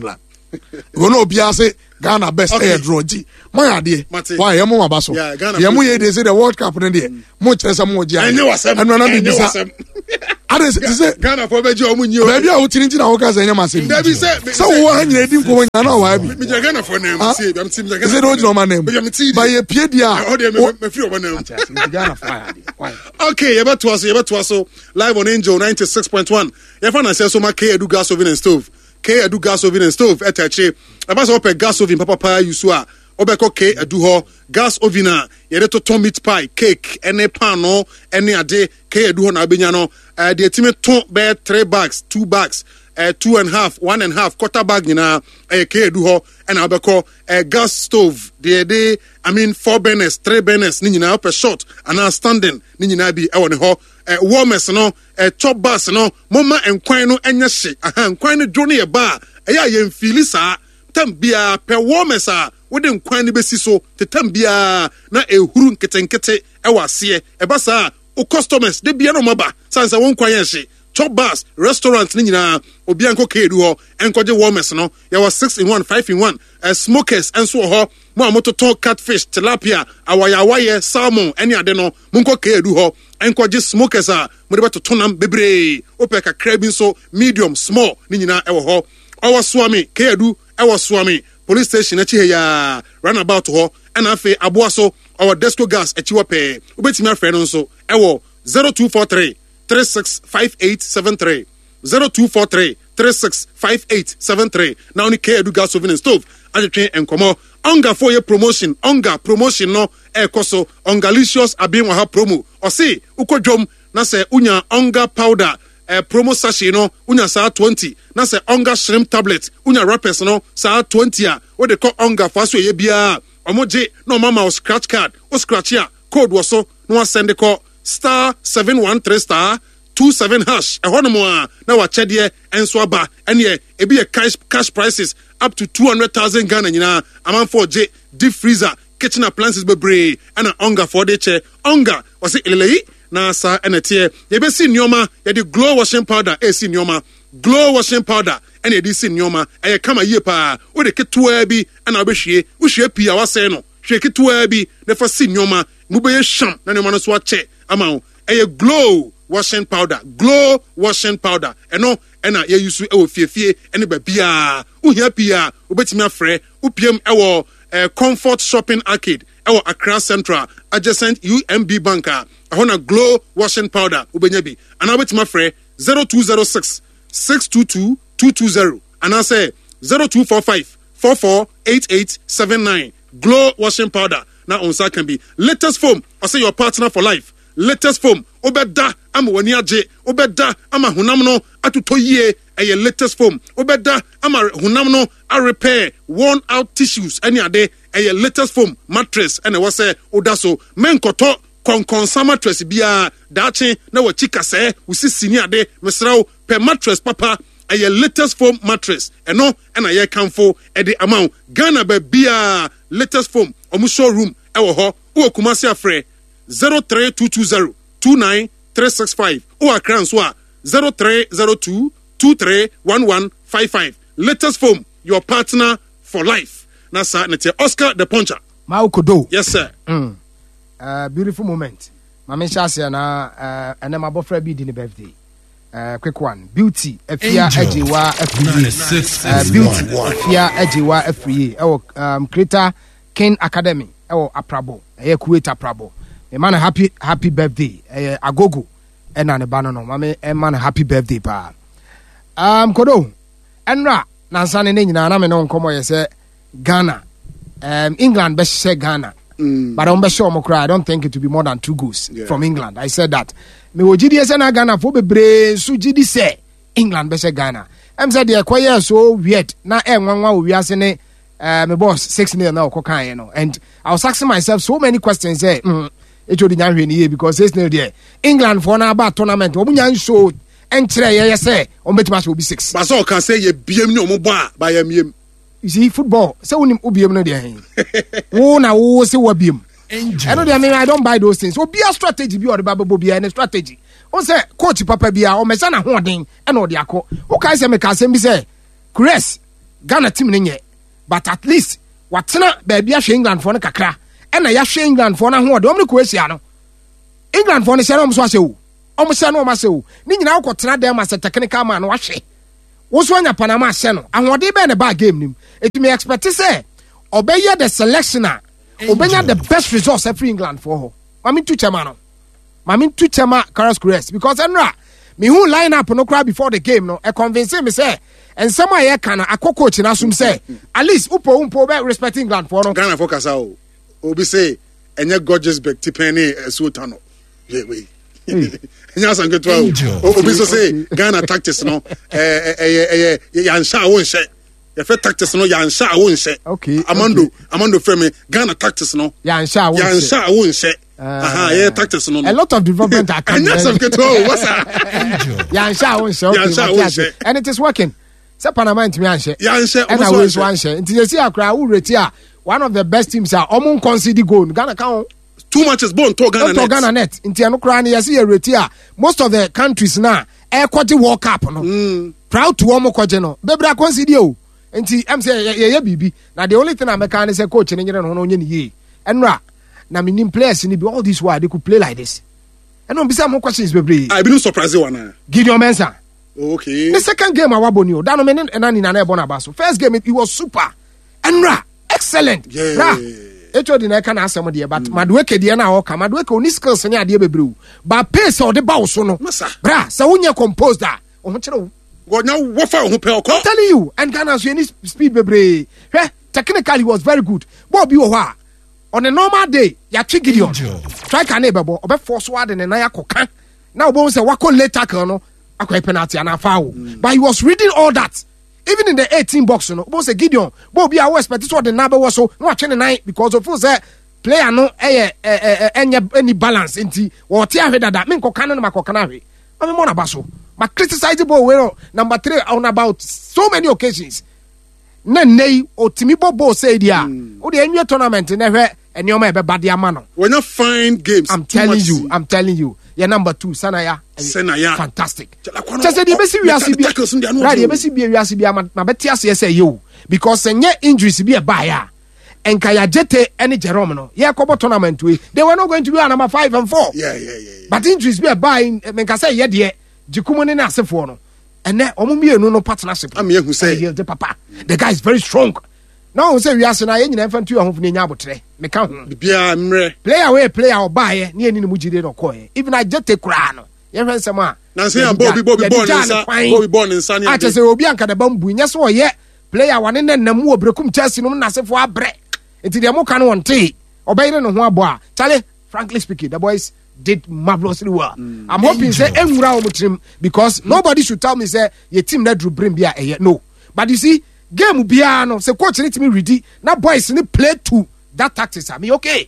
We no be say Ghana best Okay. air draw G. My idea. Mate. Why am I baso? Yeah, Ghana Yeah, first. mo ye they say the World Cup in there. Mo chese mo G. Enye wasem. And when I Enye be wasem. Ade say Ghana for beji omu nyi o. baby a wotiri nti na wo ka say nyama say. Dabi say So wo ha nyina di nko na na wa bi. me je Ghana for name Ah. see am team je Is it Ghana. no man name? Me ti. Ba ye pie dia. O de me me free obo name. Ghana fire. Why? Okay, you better so you better so live on Angel ninety-six point one. You find say so ma K Edu gas oven and stove. K Edu gas oven and stove etache. Aba so pe gas oven papa pa you so a obeko K Edu ho gas oven a ye de to meat pie, cake, any pan no, any ade K Edu ho na abenya no. Eh the team ton be three bags, two bags. Uh, two and a half, one and a half, quarter bag, you know, a K do ho, and I'll be call a gas stove. The day, I mean, four burners, three burners, Nina up a shot, and I'm standing, Nina be, I want to ho, a warmers, no, a chop bus, no, Mama and Quino and your shit, a hand, Quino Johnny a bar, a ya Philisa, Tambia, per warmers are, wouldn't Quino Bessiso, the Tambia, na a hurun ketenkete, a was here, a bassa, o customers, de biano maba, sans I won't quiet she. Chop bars, restaurant, ni nyina, obianko kedu ho, enkoje warmers no, there was six in one, five in one, uh, smokers, and so ho, mo amoto ton catfish, tilapia, awayawaye, salmon, any ade no, munko kedu ho, enkoje smokers a, mo de beto tonam bebre, opeka crabin so, medium, small, ni nyina ewo ho, awa swami, kedu, ewo swami, police station echi he ya, runabout ho, and afe aboa so, our Desco gas echi wape, ubeti mi afre no so, ewo zero two four three three six five eight seven three zero two four three three six five eight seven three. Now only K Edu gas oven and stove. As a train and come on. Onga for your promotion. Onga promotion no. E koso. Ongalicious abin waha promo. Or say uko jom na se unya onga powder. Uh, promo sachet no unya saa twenty na se onga shrimp tablet unya wrappers no saa twenty a what they call onga faso ye bia omoje no mama o scratch card o scratch ya code waso no send the call star seven one three star two seven hash e hono mo a na wa chede enso aba ene e be cash cash prices up to two hundred thousand Ghana nyina aman for J deep freezer kitchen appliances bebre and onga for the che onga was it ilelei na sa enete ye be si nyoma ye the glow washing powder e si nyoma glow washing powder and ye di si nyoma e kama yie pa wo de ketua bi ana obehwie wo hwie pi a wase no hwie ketua bi de fa si nyoma mu be ye sham na nyoma no so ache ama e glow washing powder glow washing powder eno ena ye use e wo fiefie ene ba bia wo hia pia obetimi afre wo piem e wo uh, Comfort Shopping Arcade e wo Accra Central adjacent U M B Banker ahona glow washing powder ubenya bi ana obetimi afre zero two zero six six two two two two zero and I say zero two four five four four eight eight seven nine glow washing powder na onsa can be latest foam I say your partner for life latest foam obeda ama wani age obeda ama hunam no atoto yie eye latest foam obeda ama hunam no a repair worn out tissues any ade eye latest foam mattress and we say odaso menkoto konkon mattress bia dachi na wa chika se usisi ni ade mesrawo per mattress papa eye latest foam mattress eno na ye kanfo e de amount Ghana ba bia latest foam omu showroom e wo ho wo Kumasi afre zero three two two zero two nine three six five or Accra so zero three zero two two three one one five five. Latest foam, your partner for life. Nasa nete Oscar the Puncher. Maukodo. Yes sir. Mm. Uh, beautiful moment. Mama Shasia na uh, and then my boyfriend be the birthday. Uh, quick one. Beauty. Efia Ejiwa Efri. Beauty. Efia Ejiwa Efri. Oh, um, Creator King Academy. Oh, Aprabo. Eh, Kuwait Aprabo. A man happy happy birthday. Eh, Agogo. Eh, na ne banono. Mama, a man happy birthday pa. Um, Kodo. Enra. Nansane ne nyina na me no nkomo ye se Ghana. Um, England be say Ghana. Mm. But I'm sure I don't think it will be more than two goals yeah. from England. I said that. Me wo G D S na Ghana for be bre so G D say England be say Ghana. Em said they quite so weird. Na e nwanwa we ase ne uh, me boss six nil na okokan you know. And I was asking myself so many questions there. Mm, it would nyan hwe ni because six nil there. England for na about tournament. Obu nyan show entre ye say o metima so be six. But so can say ye biem ni omo bo a ba ye miem. You see, football. Say when you be no there. Oh, now oh, say what be. I know. I mean, I don't buy those things. So be a strategy. Be or the Bible be a strategy. On say coach papa be a or me sana holding and all the ako. Okay, say me can say me say, Chris. Ghana team ne but at least watena baby ahwe England for no kakra and na yahwe England for na ho de omne Croatia no England for no se no mo so ase o omo se no o ma se o ni nyina akotena dem as a technical man wahwe wo so anya Panama ase no ahode be ne ba game nim etimi expect say obeye the selectioner obenya the best results every England for ho mami tu chama no mami tu chama Carlos Queiroz because enra me who line up no cry before the game no e convince me say and some aye can akọ coach na sum say at least upo umpo be respect England for no Ghana for kasa o obi say enye gorgeous back tipeni esutano yeah we enya sanketo o obi so say Ghana tactics no eh eh eh ya nsha wo nse ya fe tactics no ya nsha wo nse okay Amando Amando frame Ghana tactics no ya nsha wo nse ya nsha wo nse aha yeah tactics no a lot of development are coming enya sanketo what's that ya nsha wo nse okay and it is working. Se Panama ntimi anhye yanhye and we so anhye nti you see akra wo reti a one of the best teams are omun concede goal Ghana kan too much is born to Ghana net to Ghana net nti eno kra na you see reti a most of the countries na e kwaje World Cup no mm. proud to omo kwaje no bebra concede o nti am say ye ye bibi na the only thing I make an say coach ni nyere no no nye ni ye enra na minim players ni be all this while they could play like this eno bisa mo questions bebre I be no surprise one Gideon Mensah. Okay. The second game I waboni o. Dano menen enani na na ebona baso. First game it, it was super. Enra excellent. Yeah. Ra. Echo di na eka na asem de but Madueke de na o ka Madueke oni skills ni ade bebre o. Ba pace o de ba wo so no. Bra, sa wonya composed da. O ho kire o. Go nya wo fa ho pe okọ. I'm telling you and Ghana so any speed bebre. Hwe, technically he was very good. Bo bi wo ho a. On a normal day, ya twi Gideon. Try kan e bebo, obe force wa de ne na yakoka. Na obo say wako late tackle no. Akwa penalty and a foul. Mm. But he was reading all that. Even in the eighteen box, you know, both say Gideon, both be our expect this what the number was so no twenty nine because of who's that player no eh eh any any balance into what tear head that mean ko kanon ma ko kanawe. I mean more baso. But criticize ball we number three on about so many occasions. Na nei otimi bobo say dia. O the annual tournament na hwe enioma e be bad ya man no. When you find games, I'm telling you, I'm telling you. Yeah, number two, Sanaya. Sanaya. Fantastic. Just say the best we are see be. Right, the best we are see be. Ma beti ase say you because senye injuries be a buyer. And Kaya Jete any Jerome no. Yeah, Kobo tournament we. They were not going to be a number five and four. Yeah, yeah, yeah. But injuries be a buying. Men ka say yeah, dear. Jikumo ne ase for no. And then omo mi enu no partnership. I'm here who say the papa. The guy is very strong. Now say we are say na yen nyina mfantu ahofo ne nya abotre. Me ka ho. Bia mre. Player we player obaye ne eni ne mujide no koye. Even I just take kra no. Ye hwen sem a. Na say Bobby Bobby born insa. Bobby born insa ne. A che say obi anka da bambu nya so ye player wane ne nam wo brekum Chelsea no na sefo abre. Enti de mo ka no wonte. Obaye ne ho abo a. Chale frankly speaking the boys did marvelously well. Mm. I'm hoping say enwura o mutrim because mm. nobody should tell me say your team na Drew bring bia eh no. But you see game bia no say coach need me ready na boys need play to that tactics are me okay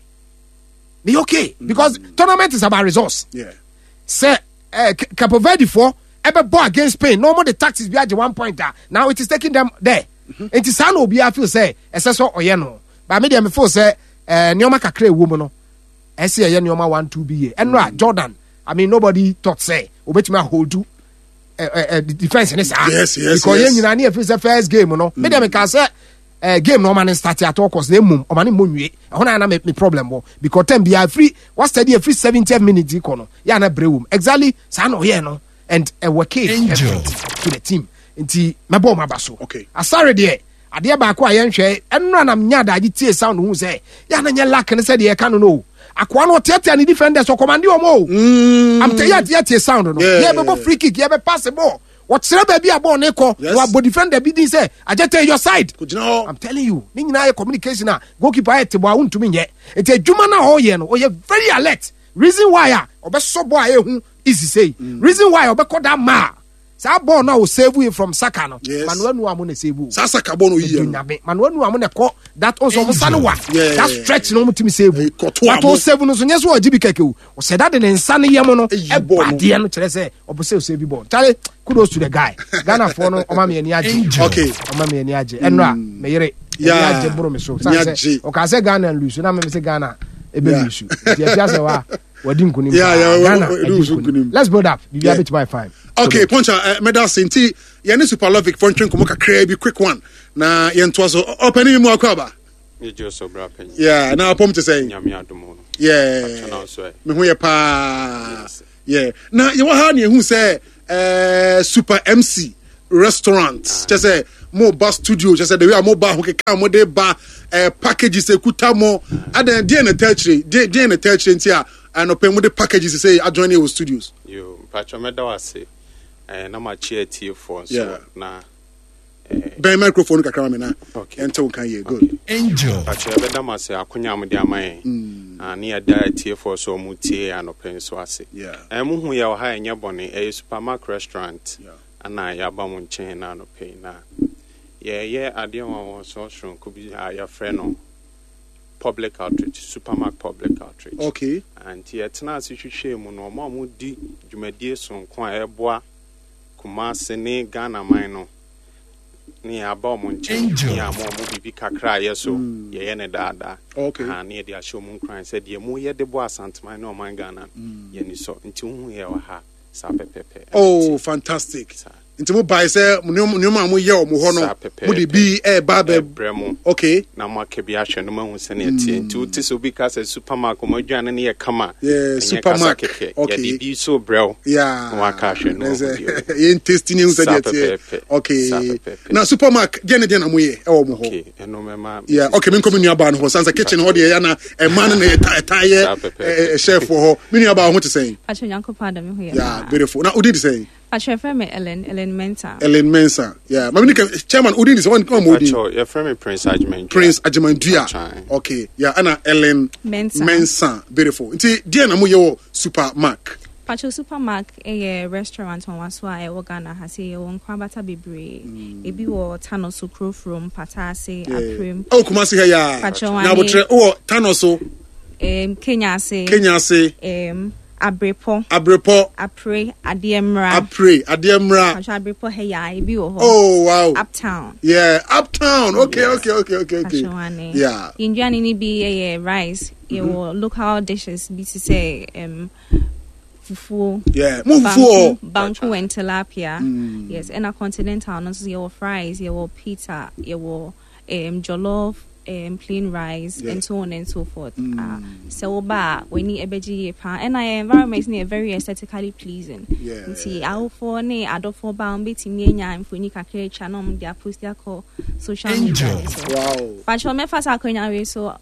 me okay mm. because tournament is about results. Yeah, say uh, Cape Verde for ever ball against Spain no more the tactics be at the one pointer now it is taking them there. Mm-hmm. It is an obi I feel say essential oye no but me dem feel say uh, nyoma kakra ewo mu no I see a nyoma one two be and right Jordan I mean nobody thought say obetuma hold do Uh, uh, the defense in this yes, yes, because yes. you know if the first game no mm. me dem can say uh, game no man start at all cause they mum o man mo nwie e hona na me problem bo because time be free what study free seventy minutes ikono ya na brewum exactly sa no here no and a uh, work to the team nti me bo ma baso okay asare de ade ba ko ayen hwe enra na nya da tie sound hu say ya na nya lack ne say de ka no no akwa no tete ni defenders so command omo mm. I'm tell you yet sound no yeah, yeah be free kick yeah be pass the ball what sere baby a ball ne ko wa body defender bi din say ajete your side I'm telling you ni nyina your communication na goalkeeper e tebo a untumi nye eti adwuma na ho ye no o ye very alert reason why a obeso ball a ehu easy say mm. reason why obekọ that ma sa ball na o save you from Saka no yes. Manuel Nuamu na save you sa Saka ball no yi Manuel Nuamu na ko that also mo sanwa that stretch no mo timi save you that o save no so nyeso o jibi keke o said that the nsan ye mo no e bade no kire say obose o save ball tell kudos to the guy Ghana for no o ma me ani age okay o ma me ani age enra me yere ya age bro me so say o ka say Ghana lose na me say Ghana e be lose dia dia say wa wadi nkunim Ghana let's build up you be a bit by five Okay, Poncha, uh, medal senti. Yeni Super Lovic for drink komo kakra bi quick one. Na yentwa so opening mu akwaba. Yeah, now pom to say. Yeah. Me hu ye pa. Yeah. Now you wa ha na hu say uh, Super M C restaurant. Just say mo bar studio, just say the way mo bar ho keka mo de bar uh, packages ekuta mo. Adan dey na tertiary, dey dey na tertiary ntia and open mo de packages say adjoin your studios. Yo, patcho medal ase. Eh na ma chair T for so na Ben microphone kakra me na. Okay. Ento kan ye good. Angel. Patcho beda ma se akonya mo de amaye. Ani ya da T for so mu tie anopen so ase. Yeah. Eh mu hu ya ha enye bone eh supermarket restaurant. Yeah. Ana ya ba mu nchen na anopen na. Ye ye ade won so shron ko bi ya friend no. Public outreach, supermarket public outreach. Okay. And here tena asihwehwe mu no ma mu di dwumadie so nko a eboa Kumasi ne Ghana man no ni aba mo nche ni amo mo bibi kakra ye so ye ye ne dada. Okay. Ha ne de ahye mu nkran said ye mu ye de bo asantman no man Ghana ye ni so nti hu ye wa ha sa pepepe. Oh, fantastic. Nti mo buy say nyoma mo ye o mo ho no mo de bi e ba ba bremo. Okay. Na mo ke bi ahwe no ma hu se ne tie nti uti so bi ka say supermarket mo adwane ne ye kama. Yeah, supermarket. Okay. Ye bi so brel. Yeah. Wa ka ahwe no. Ye tasting you say tie. Okay. Na supermarket je ne de na mo ye e o mo ho. Okay, eno me ma. Yeah, okay, me come nua ba no ho sansa kitchen ho de ya na e man na e ta ye chef ho. Me nua ba ho te say. Acho yanko pa da me ho ye. Yeah, beautiful. Na udi de say. Acho friend me Ellen, Ellen Mensa. Ellen Mensa. Yeah, mami ni chairman udi de one come udi. Acho your friend me Prince Ajman. Prince Ajman Dua. Okay. Yeah, ana Ellen Mensa. Mensa. Beautiful. Nti dia na mo ye wo supermarket. Pacho supermarket a restaurant on waso a e wo Ghana ha se ye won kwabata bebre. Ebi wo Tanoso Crowfrom Patase Aprem. Oh, Kumasi ha ya. Na bo tre oh Tanoso. Em Kenya se. Kenya se. Em Abrepo. Abrepo. Apre Adiemra. Apre Adiemra. Pacho Abrepo he ya ebi wo ho. Oh wow. Uptown. Yeah, Uptown. Okay, yes. okay, okay, okay, okay. Pacho yeah. Indian ni bi e rice. Mm-hmm. You local dishes be to say um fufu. Yeah, move fufu. Banku and tilapia. Mm. Yes, and a continental. No, so your fries, your pizza, your um jollof, um plain rice, yeah. and so on and so forth. Mm. Uh, so ba we need ebeji pa, and our environment is very aesthetically pleasing. Yeah. Nti awo for ne adofo ba on betimi enya mfoni kakra cha no m dia post dia call social media. Wow. But cho me fast akonya we so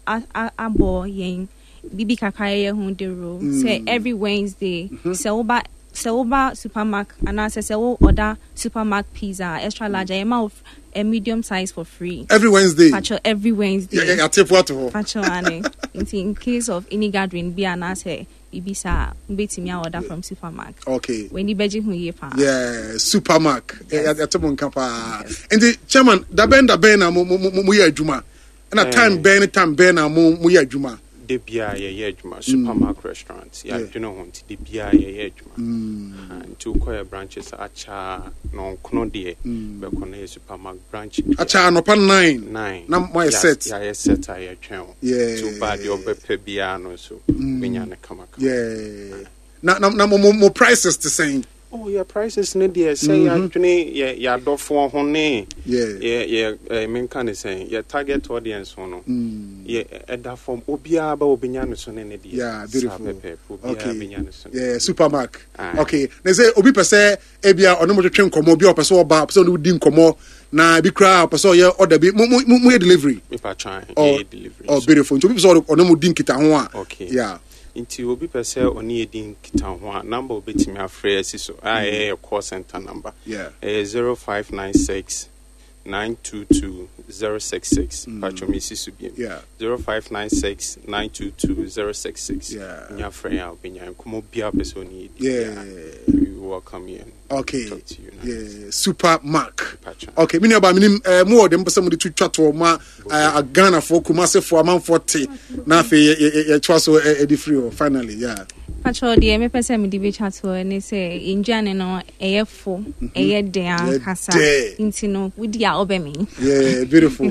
abo yen bibi kakra ye hu de ro say every Wednesday so ba so ba supermarket and I say so order supermarket pizza extra large I am of a medium size for free every Wednesday. Pacho every Wednesday. Yeah, yeah, tip what to. Pacho ane. In case of any gathering be an say bibi sa betimi order from supermarket. Okay. When the beji hu ye pa. Yeah, supermarket. Yeah, ya to mon kapa. And the chairman da ben da ben na mo mo ye adwuma. Na time ben time ben na mo mo ye adwuma. De bia ye ye adwuma supermarket restaurants. Ya you know want de bia ye ye adwuma. And to acquire branches acha no kono de be kono supermarket branch. Acha no pa nine. nine. Na mo set. Ya ye set aye twen. Yeah. To bad your be pe bia no so. Benya na kama kama. Yeah. Na na na mo mo prices the same. Oh, your prices no dear say actually yeah yeah do for honey. Yeah. Yeah yeah men can say your target audience no. Yeah at that form obia ba obinya no so ne dear. Yeah, beautiful. Okay. Yeah, supermarket. Okay. They say obi pese ebia ono mo twetwe nkomo obi opese oba opese no di nkomo na bi kra opese ye order bi mo mo delivery. If I try delivery. Oh, beautiful. So obi pese ono mo di nkita ho a. Okay. Yeah. Inti obi pese oni edin kita ho a number obetimi afre asi so a e call center number yeah eh zero five nine six nine two two zero six six pacho mi sisu bi yeah zero five nine six nine two two zero six six yeah nya frɛ ya obenya nkomo bia pese oni edin yeah we welcome you okay talk to you now. Yeah supermarket okay me neba minim eh mo dem pese mo de twatwa to ma a Ghana for Kumasi for man forty na fe ye twa so e di free finally yeah Pacho de me pese me di be chat to ne say injane no eye fo eye den kasa inti no we dia obemi yeah beautiful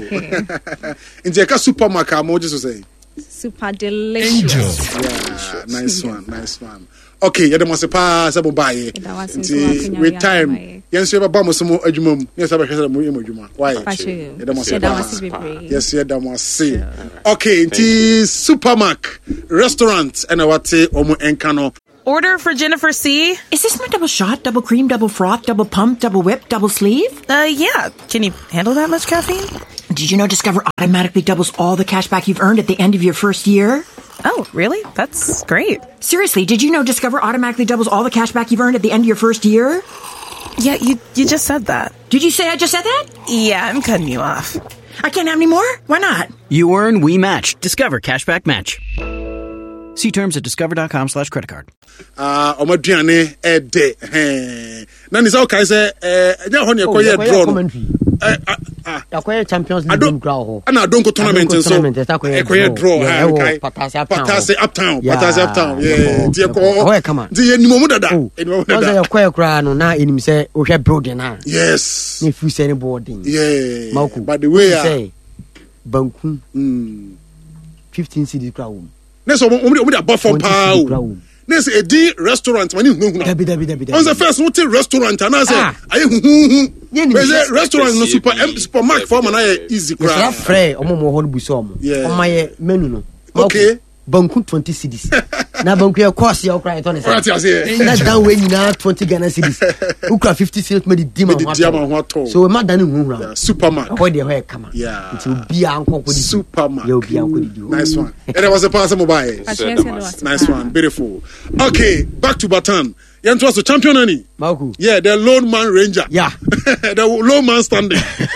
inti ka supermarket mo just say super delicious yeah nice one nice one okay yɛde mo se pa sɛ mo bae nti with time yɛnso yɛbɛba mo so mo adwuma mu ne sɛ bɛhwɛ sɛ mo yɛ mo adwuma why yɛde mo se pa yes yɛde mo se okay nti Supermac restaurant and wate omo enka no. Order for Jennifer C. Is this my double shot, double cream, double froth, double pump, double whip, double sleeve? Uh, yeah. Can you handle that much caffeine? Did you know Discover automatically doubles all the cash back you've earned at the end of your first year? Oh, really? That's great. Seriously, did you know Discover automatically doubles all the cash back you've earned at the end of your first year? Yeah, you you just said that. Did you say I just said that? Yeah, I'm cutting you off. I can't have any more? Why not? You earn, we match. Discover Cashback Match. See terms at discover.com slash credit card. Ah, uh, omaduane e de. Eh. Na ni say okay say eh nya ho ne ekoye draw no. Eh ah, akoye Champions League draw ho. Ana donko tournament so. Ekoye draw ha kai. Patase Uptown, Patase Uptown. Yeah, tie ko. Oh, come on. Di enimo mu dada. Enimo mu dada. Na akoye kra no na enim say o hwe building na. Yes. Ni fu say ni boarding. Yeah. Mauku. By the way, say Banku. Mm. fifteen cedis kra wo. Neso mo mo dey above for pa o. Neso e di restaurant mani hu hu na. Dabi dabi dabi. On the first what restaurant and I say aye hu hu hu. Be restaurant no super Supermac for man aye easy crowd. That frey omo mo ho buso omo. Omo ye menu no. Okay. Banku twenty cedis. Na banku e course ya okra eto ne say. Na down we nyina twenty Ghana cedis. Ukra fifty cedis me di dima ho. So ma dan hu hu. Supermac. Ho de ho e kama. Yeah. Nti obi an ko ko di. Supermac. Ya obi an ko di. Nice one. And there was a pass mobile. Nice one. Beautiful. Okay, back to Batan. You want to champion any? Mauku. Yeah, the lone man ranger. Yeah. The lone man standing.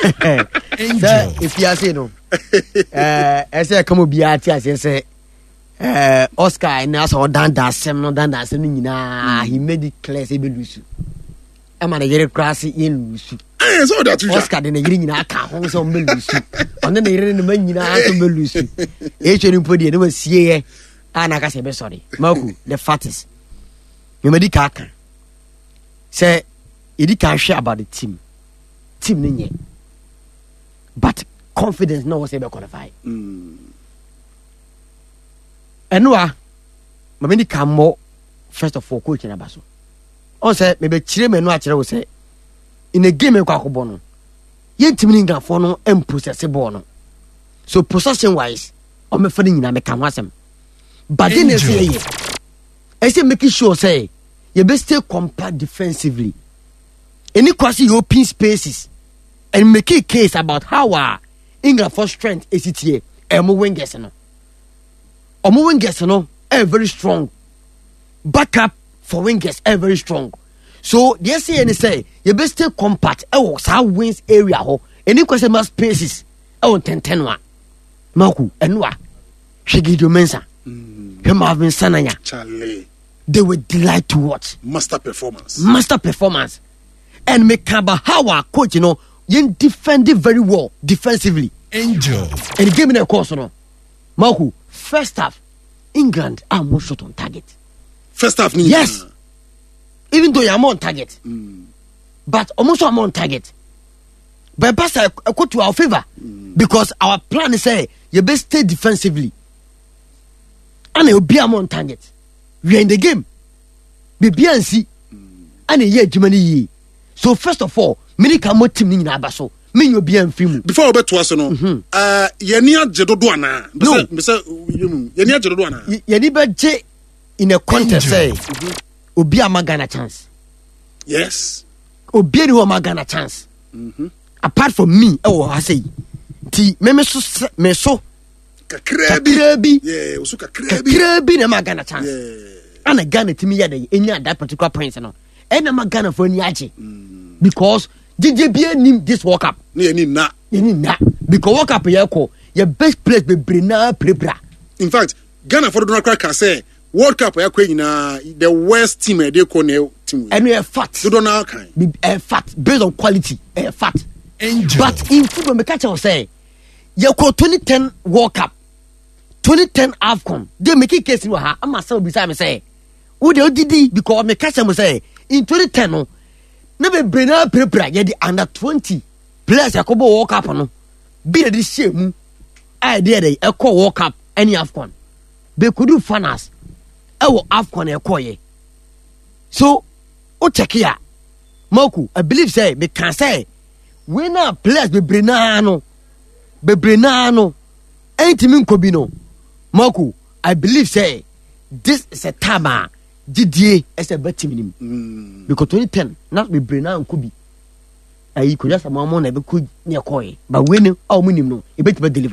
Sir, if you say no. Eh, I say come obi ati ase say uh, Oscar and us or dan dasem no dan dasem no nyina he made it clear say be lose. E ma na yere krasi in lose. Eh so that Oscar de na yere nyina ka ho so be lose. On na yere ne man nyina so be lose. E cheri mpodi e na sie ye ana ka se be sorry. Maku the fattest. You made ka kan. Say you can share about the team. Team ni but confidence no was able to qualify. Mm. Enwa mameni kamo first of all coach na baso. On say maybe chire me no a chire wo say in a game kwa kobo no. Ye team ni ngafo no em possess ball no. So possession wise, o me fani nyina me kan wasem. But then they say ye. I say making sure say you best stay compact defensively. Any quasi open spaces and make a case about how our England for strength is it here. Emo wingers no. Omo wingers no are very strong. Backup for wingers are very strong. So the S A N say you best stay compact. E was how wins area ho. Any question más spaces. E on ten ten one. Maku enwa. Shegido Mensah. Him have been sananya. Charlie. They were delight to watch. Master performance. Master performance. And make about how our coach, you know, you defend it very well defensively. Angel. And he gave me a course, you know. Maku, first half, England are more shot on target. First half, yes. Even though you're more on target. Mm. But almost I'm on target. But Pastor, I go to our favor. Mm. Because our plan is say you best stay defensively. And you'll be on target. We are in the game. Be B N C. And a year Germany. So first of all, many can more team in Abaso. Me you be film. Before we bet to us no. Uh yenia jedodo ana. No. Me say yenia jedodo ana. Yeni be je in a contest say obi amagana chance. Yes. Obi ni o magana chance. Mhm. Apart from me, oh I say. Ti me me so me so kakrebi. Yeah, usu kakrebi. Kakrebi na magana chance. Yeah. Ana Ghana timi ya dey enya that particular point no. Ena magana for ni aje. Because J J B nim this World Cup. Ni ni na. Ni na. Because World Cup ya ko, your best place be brina prebra. In fact, Ghana for the crack say World Cup ya ko nyina the worst team e dey ko na team. And we are fat. Do don't know kind. Be uh, fat based on quality. Uh, fat. Angel. But in football me catch you say, you ko twenty ten World Cup. twenty ten AFCON. They make it case in ha. Am say beside me say, "Who dey didi because me catch am say in twenty ten no na be brina prepare ye di under twenty players yakobo World Cup no be dey shame I dey dey e call World Cup any AFCON be kudu fanas e wo AFCON e call ye so o check here Marco I believe say me can say we na players bebre na no bebre na no entimi nkobi no Marco I believe say this is a time Didie as a better minimum because twenty ten not be brain and could be. I could just a moment never could near coy, but winning our minimum, a bit deliver.